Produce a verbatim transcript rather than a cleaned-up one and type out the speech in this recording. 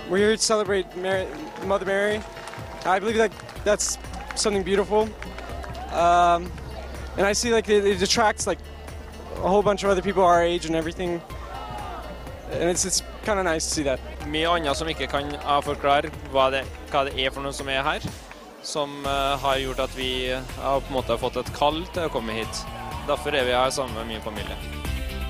We're here to celebrate Mary, Mother Mary. I believe that that's something beautiful. Um, and I see like it, it attracts like a whole bunch of other people our age and everything. And it's, it's kind of nice to see that. Mye annet som ikke kan forklare hva det, hva det er for noe som er her, som uh, har gjort at vi har på en måte fått et kall til å komme hit. Derfor er vi her sammen med min familie.